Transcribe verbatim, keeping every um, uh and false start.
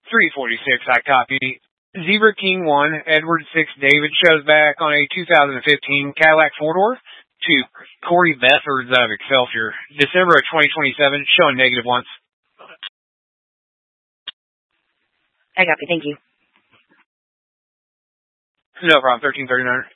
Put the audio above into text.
three forty-six, I copy. Zebra King one, Edward six, David shows back on a two thousand fifteen Cadillac four-door to Corey Bethard of Excelsior. December of twenty twenty-seven, showing negative once. I copy, thank you. No problem, thirteen thirty-nine.